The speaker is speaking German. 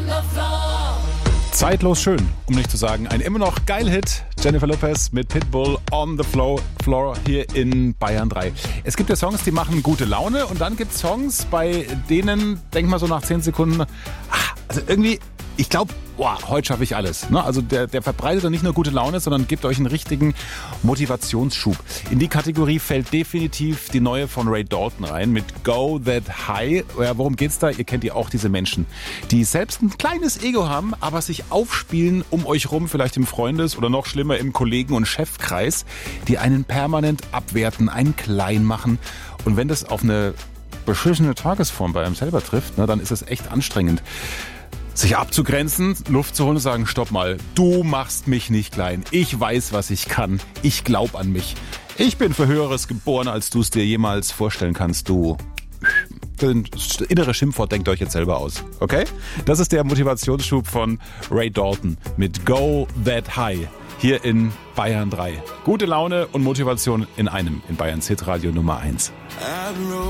Zeitlos schön, um nicht zu sagen, ein immer noch geil Hit. Jennifer Lopez mit Pitbull on the Floor hier in Bayern 3. Es gibt ja Songs, die machen gute Laune und dann gibt es Songs, bei denen, denk mal so nach 10 Sekunden, also irgendwie, ich glaube, heute schaffe ich alles. Ne? Also der verbreitet dann nicht nur gute Laune, sondern gibt euch einen richtigen Motivationsschub. In die Kategorie fällt definitiv die neue von Ray Dalton rein mit Go That High. Ja, worum geht's da? Ihr kennt ja auch diese Menschen, die selbst ein kleines Ego haben, aber sich aufspielen um euch rum, vielleicht im Freundes- oder noch schlimmer im Kollegen- und Chefkreis, die einen permanent abwerten, einen klein machen. Und wenn das auf eine beschissene Tagesform bei einem selber trifft, ne, dann ist es echt anstrengend. Sich abzugrenzen, Luft zu holen und sagen, stopp mal, du machst mich nicht klein. Ich weiß, was ich kann. Ich glaube an mich. Ich bin für Höheres geboren, als du es dir jemals vorstellen kannst, du. Das innere Schimpfwort denkt euch jetzt selber aus, okay? Das ist der Motivationsschub von Ray Dalton mit Go That High hier in Bayern 3. Gute Laune und Motivation in einem, in Bayerns Hitradio Nummer 1.